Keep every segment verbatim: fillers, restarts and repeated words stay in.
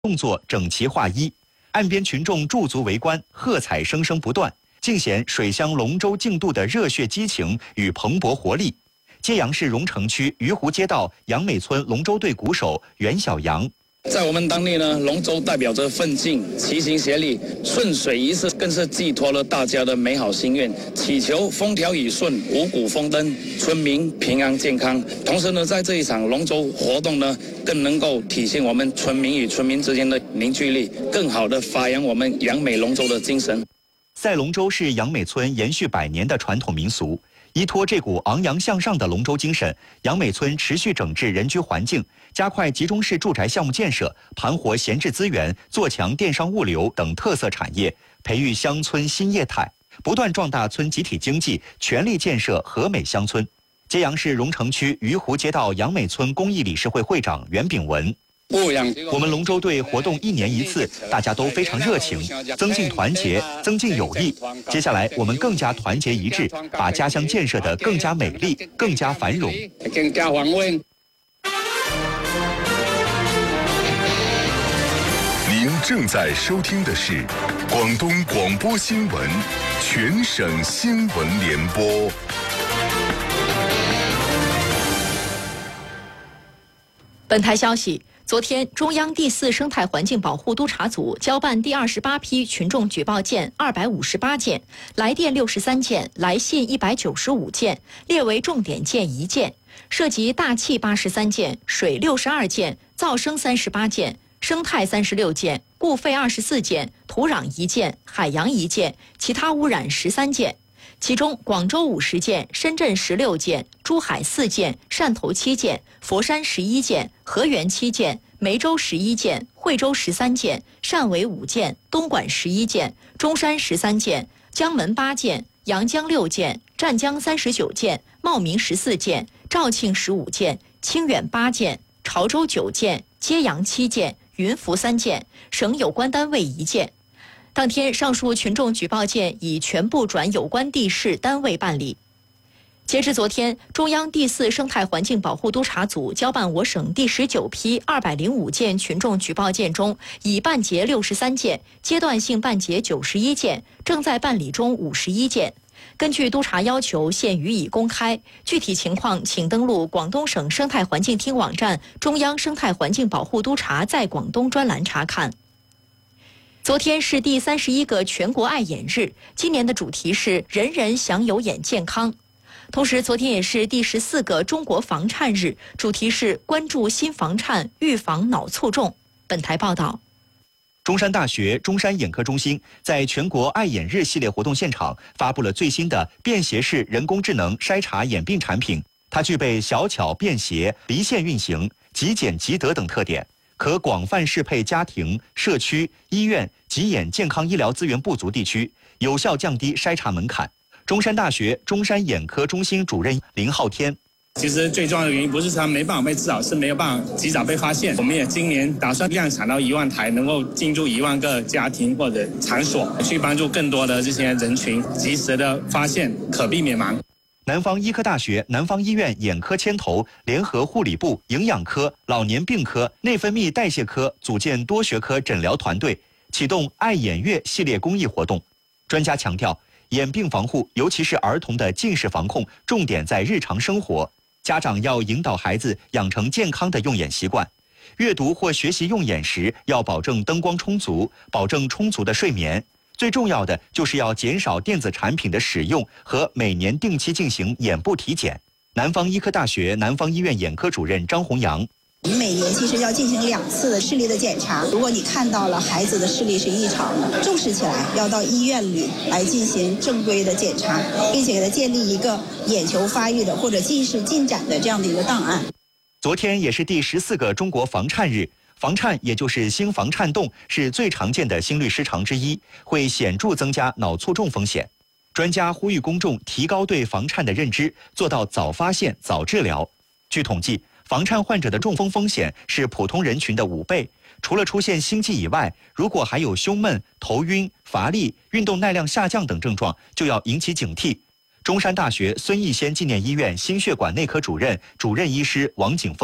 动作整齐划一，岸边群众驻足围观，喝彩声声不断，尽显水乡龙舟竞渡的热血激情与蓬勃活力。揭阳市荣城区鱼湖街道杨美村龙舟队鼓手袁小阳。 在我们当地呢，龙舟代表着奋进、齐心协力，顺水仪式更是寄托了大家的美好心愿，祈求风调雨顺、五谷丰登，村民平安健康。同时呢，在这一场龙舟活动呢，更能够体现我们村民与村民之间的凝聚力，更好的发扬我们杨美龙舟的精神。 赛龙舟是杨美村延续百年的传统民俗。 依托这股昂扬向上的龙舟精神，杨美村持续整治人居环境，加快集中式住宅项目建设，盘活闲置资源，做强电商物流等特色产业，培育乡村新业态，不断壮大村集体经济，全力建设和美乡村。揭阳市荣城区鱼湖街道杨美村公益理事会会长袁炳文。 我们龙舟队活动一年一次，大家都非常热情，增进团结，增进友谊。接下来我们更加团结一致，把家乡建设得更加美丽、更加繁荣。 更加繁荣。 您正在收听的是广东广播新闻全省新闻联播。 本台消息，昨天，中央第四生态环境保护督察组交办第二十八批群众举报件二百五十八件，来电六十三件，来信一百九十五件，列为重点件一件，涉及大气八十三件、水六十二件、噪声三十八件、生态三十六件、固废二十四件、土壤一件、海洋一件，其他污染十三件。 其中，广州五十件，深圳十六件，珠海四件，汕头七件，佛山十一件，河源七件，梅州十一件，惠州十三件，汕尾五件，东莞十一件，中山十三件，江门八件，阳江六件，湛江三十九件，茂名十四件，肇庆十五件，清远八件，潮州九件，揭阳七件，云浮三件，省有关单位一件。 当天，上述群众举报件已全部转有关地市单位办理。截至昨天，中央第四生态环境保护督察组交办我省第十九批二百零五件群众举报件中，已办结六十三件，阶段性办结九十一件，正在办理中五十一件。根据督察要求，现予以公开。具体情况，请登录广东省生态环境厅网站“中央生态环境保护督察在广东”专栏查看。 昨天是第三十一个全国爱眼日，今年的主题是“人人享有眼健康”。同时，昨天也是第十四个中国房颤日，主题是关注新房颤，预防脑卒中。本台报道。 中山大学中山眼科中心在全国爱眼日系列活动现场发布了最新的便携式人工智能筛查眼病产品，它具备小巧便携、离线运行、即检即得等特点。 可广泛适配家庭、社区、医院及眼健康医疗资源不足地区，有效降低筛查门槛。中山大学中山眼科中心主任林浩天。 其实最重要的原因不是它没办法被治好，是没有办法及早被发现。我们也今年打算量产到一万台，能够进入一万个家庭或者场所，去帮助更多的这些人群及时的发现，可避免盲。 南方医科大学南方医院眼科牵头，联合护理部、营养科、老年病科、内分泌代谢科组建多学科诊疗团队，启动爱眼月系列公益活动。专家强调，眼病防护，尤其是儿童的近视防控，重点在日常生活。家长要引导孩子养成健康的用眼习惯。阅读或学习用眼时，要保证灯光充足，保证充足的睡眠。 最重要的就是要减少电子产品的使用和每年定期进行眼部体检。南方医科大学南方医院眼科主任张红阳。 每年其实要进行两次的视力的检查。如果你看到了孩子的视力是异常的，重视起来，要到医院里来进行正规的检查，并且给他建立一个眼球发育的或者近视进展的这样的一个档案。 昨天也是第十四个中国房颤日。 房颤也就是心房颤动，是最常见的心律失常之一，会显著增加脑卒中风险。专家呼吁公众提高对房颤的认知，做到早发现、早治疗。据统计，房颤患者的中风风险是普通人群的五倍。除了出现心悸以外，如果还有胸闷、头晕、乏力、运动耐量下降等症状，就要引起警惕。中山大学孙逸仙纪念医院心血管内科主任、主任医师王景峰。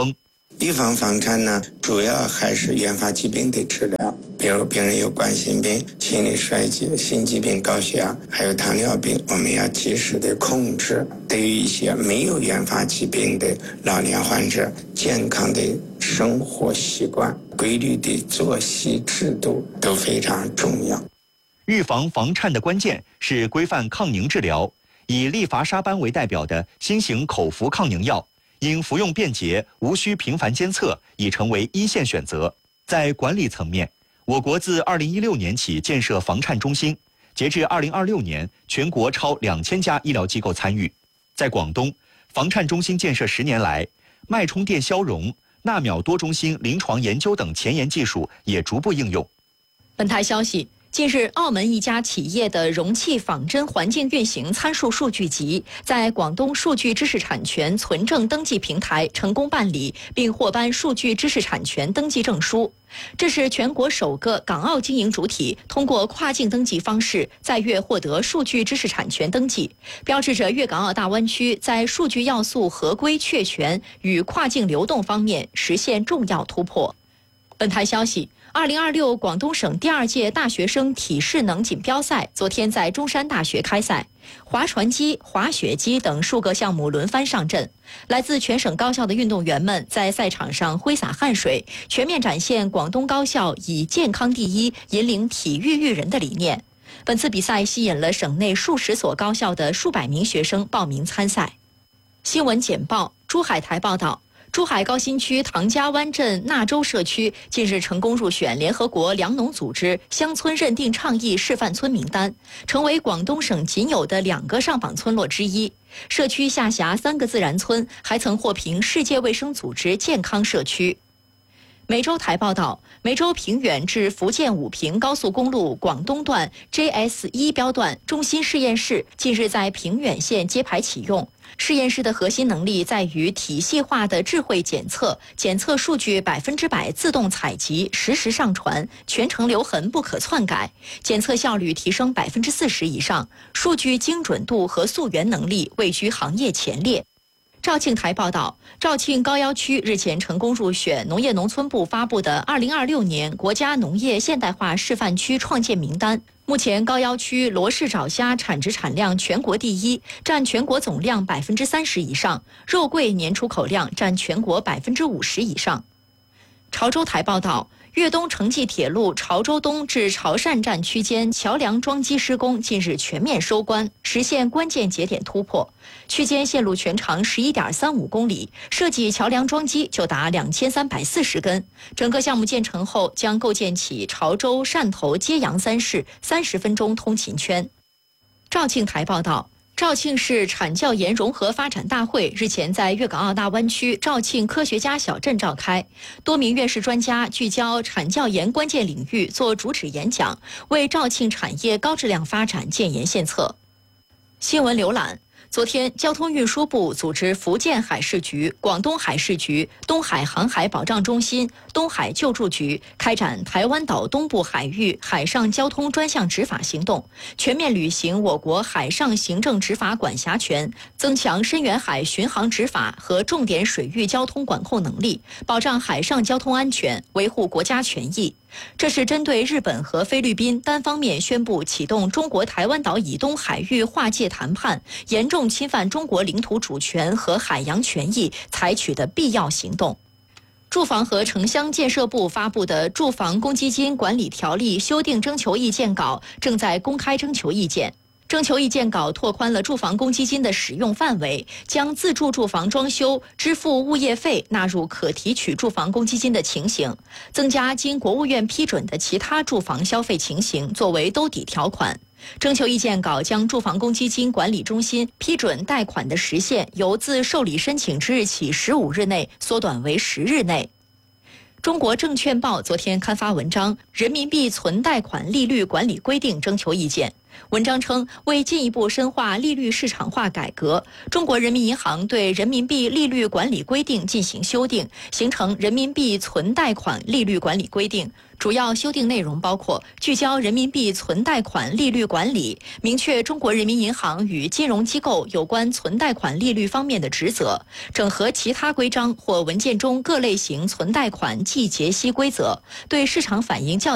预防房产呢，主要还是原发疾病的治疗，比如病人有冠心病、心力衰竭、心肌病、高血压，还有糖尿病，我们要及时的控制。对于一些没有原发疾病的老年患者，健康的生活习惯、规律的作息制度都非常重要。 预防房颤的关键是规范抗凝治疗，以利伐沙班为代表的新型口服抗凝药应服用便捷，无需频繁监测，已成为一线选择。在管理层面，我国自二零一六年起建设房颤中心，截至二零二六年，全国超两千家医疗机构参与。在广东，房颤中心建设十年来，脉冲电消融、纳秒多中心临床研究等前沿技术也逐步应用。 本台消息，近日，澳门一家企业的容器仿真环境运行参数数据集在广东数据知识产权存证登记平台成功办理，并获颁数据知识产权登记证书。这是全国首个港澳经营主体通过跨境登记方式在粤获得数据知识产权登记，标志着粤港澳大湾区在数据要素合规确权与跨境流动方面实现重要突破。本台消息，二零二六广东省第二届大学生体适能锦标赛昨天在中山大学开赛，划船机、滑雪机等数个项目轮番上阵。来自全省高校的运动员们在赛场上挥洒汗水，全面展现广东高校以健康第一、引领体育育人的理念。本次比赛吸引了省内数十所高校的数百名学生报名参赛。新闻简报，珠海台报道。珠海高新区唐家湾镇纳洲社区近日成功入选联合国粮农组织乡村认定倡议示范村名单，成为广东省仅有的两个上榜村落之一。社区下辖三个自然村，还曾获评世界卫生组织健康社区。梅州台报道，梅州平远至福建武平高速公路广东段 J S 一 标段中心试验室近日在平远县揭牌启用。试验室的核心能力在于体系化的智慧检测，检测数据百分之百自动采集，实时上传，全程留痕不可篡改，检测效率提升百分之四十以上，数据精准度和溯源能力位居行业前列。肇庆台报道，肇庆高要区日前成功入选农业农村部发布的二零二六年国家农业现代化示范区创建名单。目前高要区罗氏爪虾产值产量全国第一，占全国总量百分之三十以上，肉桂年出口量占全国百分之五十以上。潮州台报道，粤东城际铁路潮州东至潮汕站区间桥梁桩基施工近日全面收官，实现关键节点突破。区间线路全长 十一点三五公里，设计桥梁桩基就达两千三百四十根。整个项目建成后，将构建起潮州、汕头、揭阳三市三十分钟通勤圈。肇庆台报道，肇庆市产教研融合发展大会日前在粤港澳大湾区肇庆科学家小镇召开，多名院士专家聚焦产教研关键领域做主旨演讲，为肇庆产业高质量发展建言献策。新闻浏览。昨天，交通运输部组织福建海事局、广东海事局、东海航海保障中心、东海救助局开展台湾岛东部海域海上交通专项执法行动，全面履行我国海上行政执法管辖权，增强深远海巡航执法和重点水域交通管控能力，保障海上交通安全，维护国家权益。这是针对日本和菲律宾单方面宣布启动中国台湾岛以东海域划界谈判，严重侵犯中国领土主权和海洋权益采取的必要行动。住房和城乡建设部发布的《住房公积金管理条例》修订征求意见稿正在公开征求意见。征求意见稿拓宽了住房公积金的使用范围，将自住住房装修支付物业费纳入可提取住房公积金的情形，增加经国务院批准的其他住房消费情形作为兜底条款。征求意见稿将住房公积金管理中心批准贷款的时限由自受理申请之日起十五日内缩短为十日内。中国证券报昨天刊发文章《人民币存贷款利率管理规定》征求意见。文章称，为进一步深化利率市场化改革，中国人民银行对人民币利率管理规定进行修订，形成人民币存贷款利率管理规定。 主要修订内容包括聚焦人民币存贷款利率管理，明确中国人民银行与金融机构有关存贷款利率方面的职责，整合其他规章或文件中各类型存贷款季节息规则，对市场反映较